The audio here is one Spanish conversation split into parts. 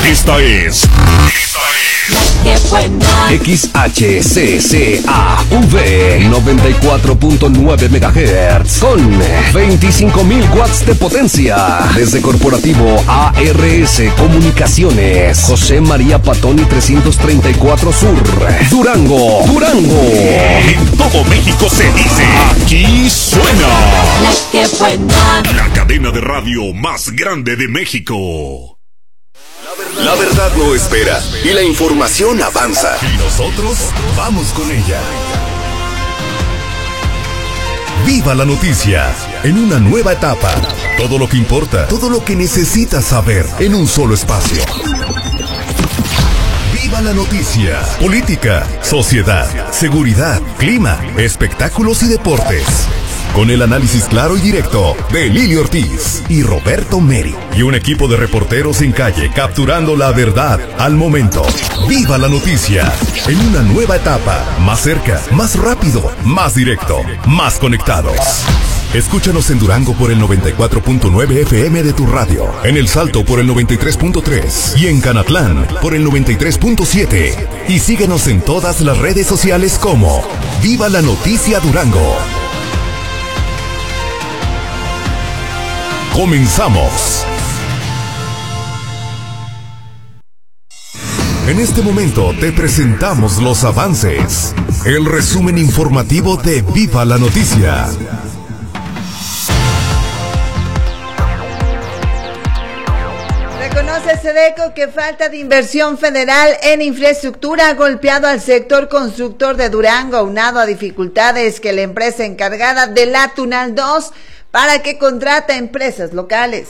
Esta es XHCCAV 94.9 MHz con 25,000 watts de potencia. Desde Corporativo ARS Comunicaciones, José María Patoni 334 Sur, Durango. En todo México se dice, aquí suena la cadena de radio más grande de México. La verdad no espera y la información avanza. Y nosotros vamos con ella. Viva la noticia en una nueva etapa. Todo lo que importa, todo lo que necesitas saber en un solo espacio. Viva la noticia. Política, sociedad, seguridad, clima, espectáculos y deportes. Con el análisis claro y directo de Lili Ortiz y Roberto Meri. Y un equipo de reporteros en calle capturando la verdad al momento. ¡Viva la noticia! En una nueva etapa. Más cerca, más rápido, más directo, más conectados. Escúchanos en Durango por el 94.9 FM de tu radio. En El Salto por el 93.3. Y en Canatlán por el 93.7. Y síguenos en todas las redes sociales como ¡Viva la noticia Durango! ¡Comenzamos! En este momento te presentamos los avances. El resumen informativo de Viva la Noticia. Reconoce SEDECO que falta de inversión federal en infraestructura ha golpeado al sector constructor de Durango, aunado a dificultades que la empresa encargada de la Tunal 2 para que contrata empresas locales.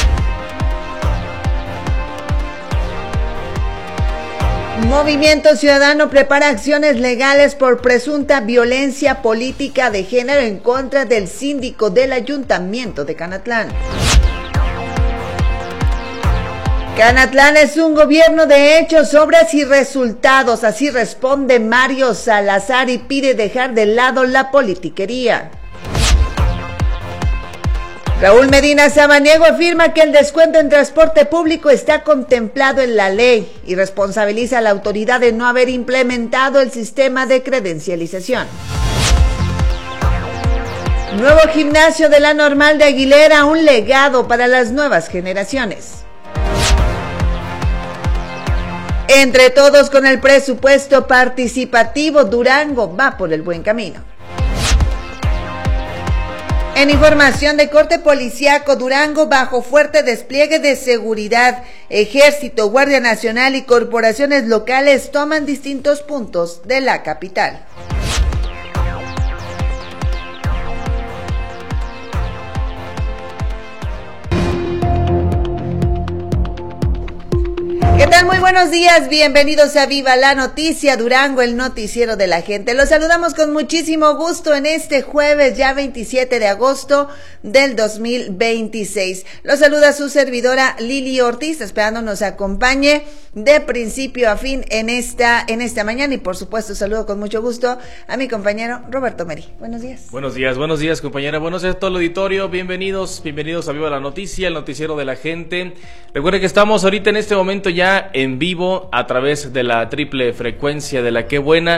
Movimiento Ciudadano prepara acciones legales por presunta violencia política de género en contra del síndico del Ayuntamiento de Canatlán. Canatlán es un gobierno de hechos, obras y resultados, así responde Mario Salazar y pide dejar de lado la politiquería. Raúl Medina Samaniego afirma que el descuento en transporte público está contemplado en la ley y responsabiliza a la autoridad de no haber implementado el sistema de credencialización. Nuevo gimnasio de la Normal de Aguilera, un legado para las nuevas generaciones. Entre todos, con el presupuesto participativo, Durango va por el buen camino. En información de corte policíaco, Durango bajo fuerte despliegue de seguridad, Ejército, Guardia Nacional y corporaciones locales toman distintos puntos de la capital. ¿Qué tal? Muy buenos días, bienvenidos a Viva la Noticia Durango, el noticiero de la gente. Los saludamos con muchísimo gusto en este jueves, ya 27 de agosto del 2026. Los saluda su servidora Lili Ortiz, esperando nos acompañe de principio a fin en esta mañana, y por supuesto saludo con mucho gusto a mi compañero Roberto Meri. Buenos días. Buenos días, compañera. Buenos días a todo el auditorio. Bienvenidos a Viva la Noticia, el noticiero de la gente. Recuerden que estamos ahorita en este momento ya en vivo a través de la triple frecuencia de la Qué Buena,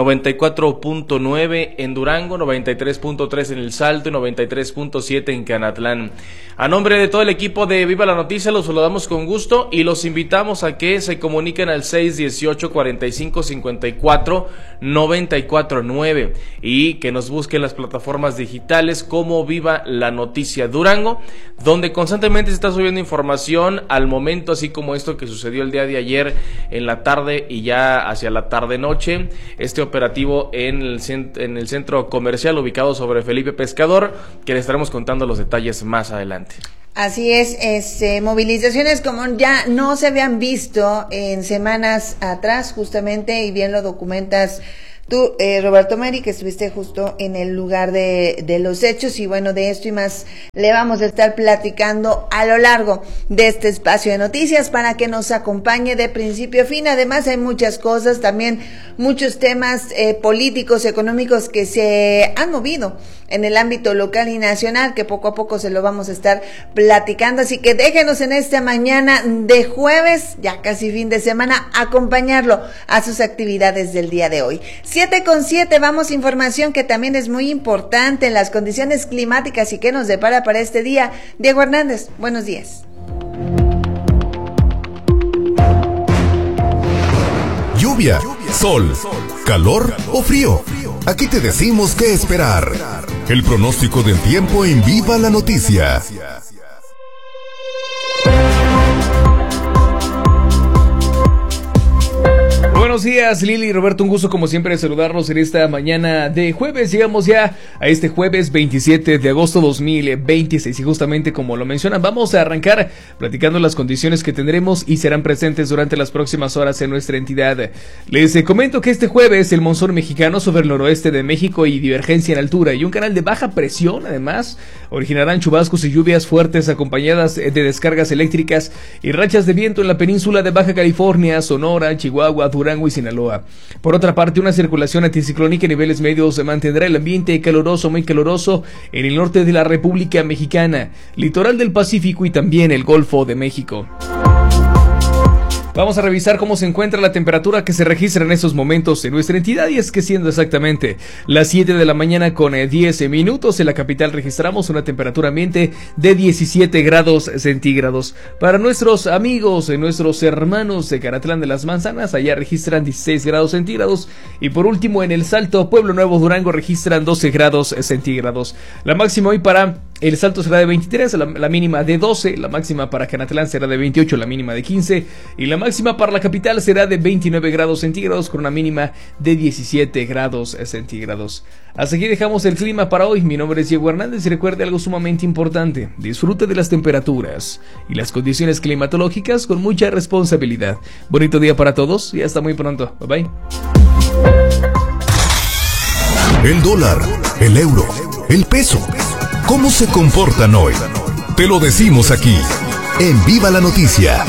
94.9 en Durango, 93.3 en El Salto y 93.7 en Canatlán. A nombre de todo el equipo de Viva la Noticia los saludamos con gusto y los invitamos a que se comuniquen al 618-4554-949 y que nos busquen las plataformas digitales como Viva la Noticia Durango, donde constantemente se está subiendo información al momento, así como esto que sucedió el día de ayer en la tarde y ya hacia la tarde-noche, este operativo en el centro comercial ubicado sobre Felipe Pescador, que les estaremos contando los detalles más adelante. Así es, movilizaciones como ya no se habían visto en semanas atrás, justamente, y bien lo documentas tú, Roberto Meri, que estuviste justo en el lugar de los hechos, y bueno, de esto y más le vamos a estar platicando a lo largo de este espacio de noticias para que nos acompañe de principio a fin. Además hay muchas cosas, también muchos temas políticos, económicos que se han movido en el ámbito local y nacional, que poco a poco se lo vamos a estar platicando. Así que déjenos en esta mañana de jueves, ya casi fin de semana, acompañarlo a sus actividades del día de hoy. 7:07, vamos a información que también es muy importante en las condiciones climáticas y que nos depara para este día. Diego Hernández, buenos días. Lluvia, sol, calor o frío. Aquí te decimos qué esperar. El pronóstico del tiempo en Viva la Noticia. Buenos días, Lili y Roberto, un gusto como siempre saludarlos en esta mañana de jueves. Llegamos ya a este jueves 27 de agosto 2026 y justamente como lo mencionan, vamos a arrancar platicando las condiciones que tendremos y serán presentes durante las próximas horas en nuestra entidad. Les comento que este jueves el monzón mexicano sobre el noroeste de México y divergencia en altura y un canal de baja presión además originarán chubascos y lluvias fuertes acompañadas de descargas eléctricas y rachas de viento en la península de Baja California, Sonora, Chihuahua, Durango y Sinaloa. Por otra parte, una circulación anticiclónica a niveles medios mantendrá el ambiente caluroso, muy caluroso en el norte de la República Mexicana, litoral del Pacífico y también el Golfo de México. Vamos a revisar cómo se encuentra la temperatura que se registra en estos momentos en nuestra entidad, y es que siendo exactamente las 7 de la mañana con 10 minutos en la capital registramos una temperatura ambiente de 17 grados centígrados. Para nuestros amigos, nuestros hermanos de Caratlán de las Manzanas, allá registran 16 grados centígrados, y por último en El Salto, Pueblo Nuevo, Durango registran 12 grados centígrados. La máxima hoy para El Salto será de 23, la mínima de 12, la máxima para Canatlán será de 28, la mínima de 15, y la máxima para la capital será de 29 grados centígrados con una mínima de 17 grados centígrados. Hasta aquí dejamos el clima para hoy. Mi nombre es Diego Hernández y recuerde algo sumamente importante: disfrute de las temperaturas y las condiciones climatológicas con mucha responsabilidad. Bonito día para todos y hasta muy pronto. Bye bye. El dólar, el euro, el peso. ¿Cómo se comportan hoy? Te lo decimos aquí, en Viva la Noticia.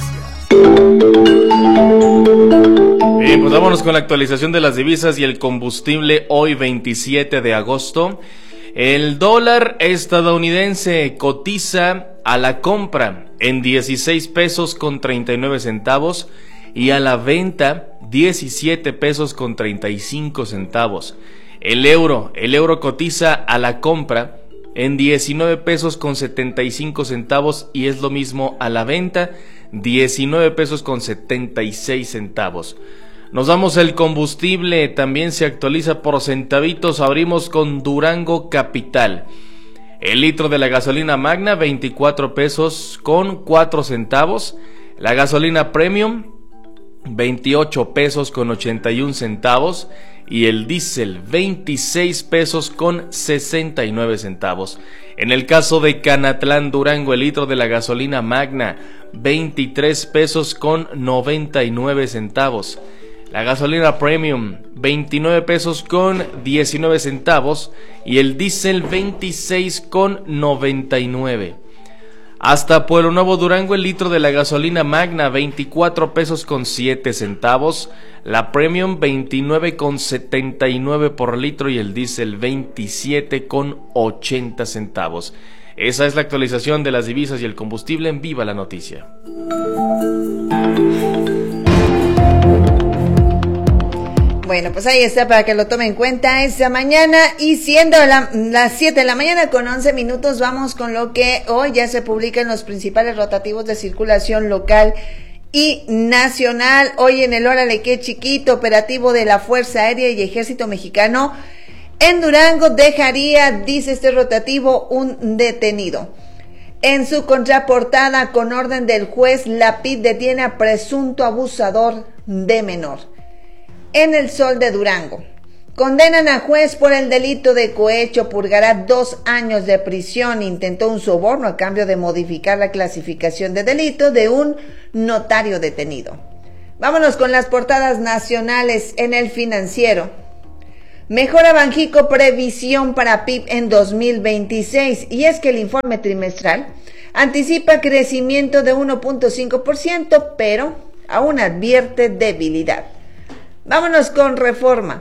Bien, pues vámonos con la actualización de las divisas y el combustible hoy 27 de agosto. El dólar estadounidense cotiza a la compra en 16 pesos con 39 centavos y a la venta 17 pesos con 35 centavos. El euro cotiza a la compra en 19 pesos con 75 centavos y es lo mismo a la venta, 19 pesos con 76 centavos. Nos damos el combustible, también se actualiza por centavitos. Abrimos con Durango Capital. El litro de la gasolina Magna, 24 pesos con 4 centavos. La gasolina Premium, 28 pesos con 81 centavos. Y el diésel, 26 pesos con 69 centavos. En el caso de Canatlán, Durango, el litro de la gasolina Magna, 23 pesos con 99 centavos. La gasolina Premium, 29 pesos con 19 centavos. Y el diésel, 26 con 99. Hasta Pueblo Nuevo, Durango, el litro de la gasolina Magna, 24 pesos con 7 centavos. La Premium, 29 con 79 por litro. Y el diésel, 27 con 80 centavos. Esa es la actualización de las divisas y el combustible en Viva la Noticia. Bueno, pues ahí está para que lo tome en cuenta esta mañana, y siendo las 7 de la mañana con 11 minutos, vamos con lo que hoy ya se publica en los principales rotativos de circulación local y nacional. Hoy en el Órale Qué Chiquito, operativo de la Fuerza Aérea y Ejército Mexicano en Durango dejaría, dice este rotativo, un detenido. En su contraportada, con orden del juez, la PID detiene a presunto abusador de menor. En el Sol de Durango, condenan a juez por el delito de cohecho, purgará 2 años de prisión. Intentó un soborno a cambio de modificar la clasificación de delito de un notario detenido. Vámonos con las portadas nacionales. En el Financiero: mejora Banjico previsión para PIB en 2026, y es que el informe trimestral anticipa crecimiento de 1.5%, pero aún advierte debilidad. Vámonos con Reforma.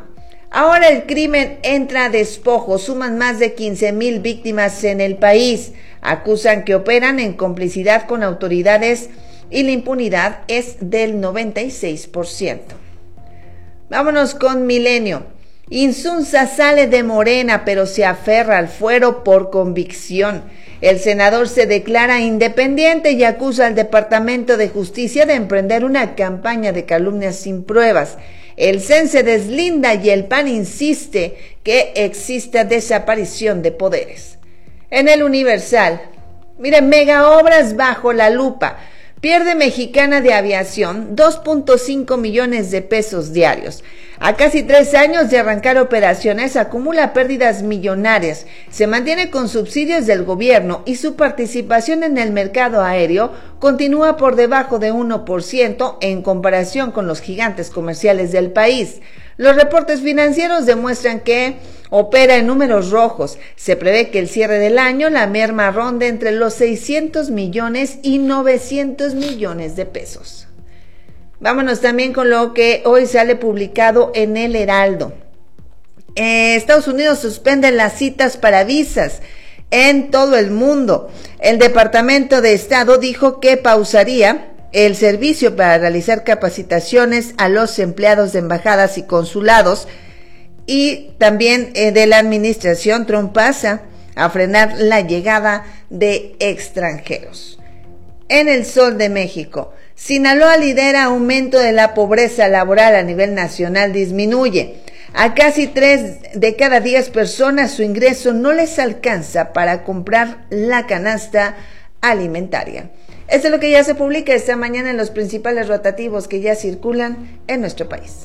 Ahora el crimen entra a despojo, suman más de 15,000 víctimas en el país. Acusan que operan en complicidad con autoridades y la impunidad es del 96%. Vámonos con Milenio. Insunza sale de Morena, pero se aferra al fuero por convicción. El senador se declara independiente y acusa al Departamento de Justicia de emprender una campaña de calumnias sin pruebas. El CEN se deslinda y el PAN insiste que exista desaparición de poderes. En el Universal, miren, megaobras bajo la lupa. Pierde Mexicana de Aviación 2.5 millones de pesos diarios. A casi 3 años de arrancar operaciones, acumula pérdidas millonarias. Se mantiene con subsidios del gobierno y su participación en el mercado aéreo continúa por debajo de 1% en comparación con los gigantes comerciales del país. Los reportes financieros demuestran que opera en números rojos. Se prevé que el cierre del año la merma ronde entre los 600 millones y 900 millones de pesos. Vámonos también con lo que hoy sale publicado en El Heraldo. Estados Unidos suspende las citas para visas en todo el mundo. El Departamento de Estado dijo que pausaría el servicio para realizar capacitaciones a los empleados de embajadas y consulados, y también de la administración Trump pasa a frenar la llegada de extranjeros. En El Sol de México, Sinaloa lidera aumento de la pobreza laboral a nivel nacional, disminuye. A casi 3 de cada 10 personas su ingreso no les alcanza para comprar la canasta alimentaria. Esto es lo que ya se publica esta mañana en los principales rotativos que ya circulan en nuestro país.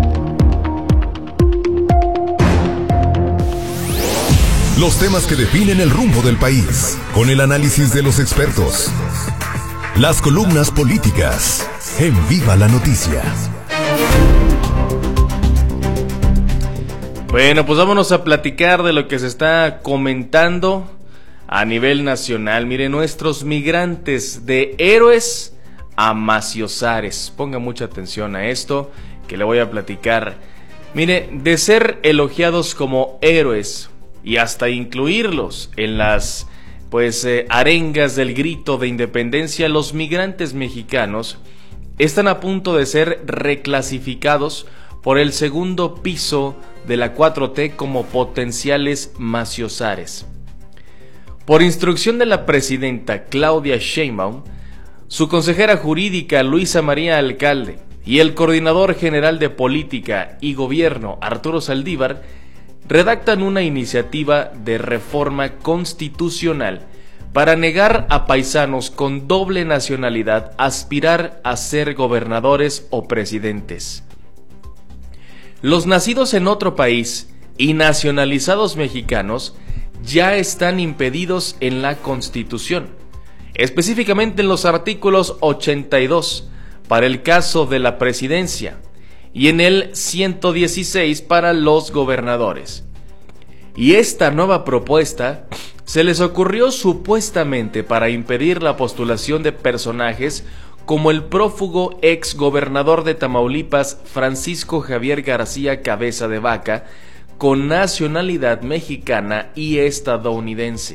Los temas que definen el rumbo del país, con el análisis de los expertos. Las columnas políticas, en Viva la Noticia. Bueno, pues vámonos a platicar de lo que se está comentando a nivel nacional. Mire, nuestros migrantes de héroes a maciosares. Ponga mucha atención a esto que le voy a platicar. Mire, de ser elogiados como héroes y hasta incluirlos en las arengas del grito de independencia, los migrantes mexicanos están a punto de ser reclasificados por el segundo piso de la 4T como potenciales maciosares. Por instrucción de la presidenta Claudia Sheinbaum, su consejera jurídica Luisa María Alcalde y el coordinador general de política y gobierno Arturo Saldívar redactan una iniciativa de reforma constitucional para negar a paisanos con doble nacionalidad aspirar a ser gobernadores o presidentes. Los nacidos en otro país y nacionalizados mexicanos ya están impedidos en la Constitución, específicamente en los artículos 82 para el caso de la presidencia y en el 116 para los gobernadores. Y esta nueva propuesta se les ocurrió supuestamente para impedir la postulación de personajes como el prófugo ex gobernador de Tamaulipas Francisco Javier García Cabeza de Vaca, con nacionalidad mexicana y estadounidense.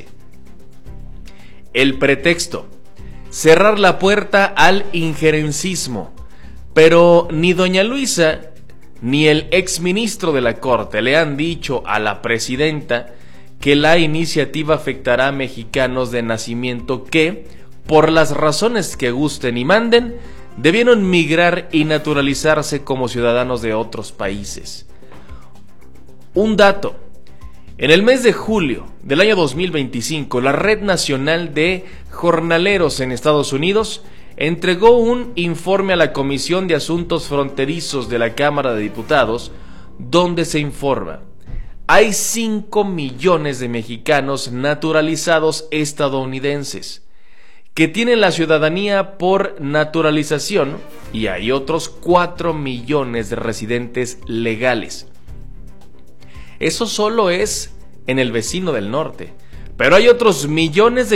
El pretexto: cerrar la puerta al injerencismo, pero ni doña Luisa ni el exministro de la Corte le han dicho a la presidenta que la iniciativa afectará a mexicanos de nacimiento que, por las razones que gusten y manden, debieron migrar y naturalizarse como ciudadanos de otros países. Un dato: en el mes de julio del año 2025, la Red Nacional de Jornaleros en Estados Unidos entregó un informe a la Comisión de Asuntos Fronterizos de la Cámara de Diputados, donde se informa: hay 5 millones de mexicanos naturalizados estadounidenses que tienen la ciudadanía por naturalización, y hay otros 4 millones de residentes legales. Eso solo es en el vecino del norte, pero hay otros millones de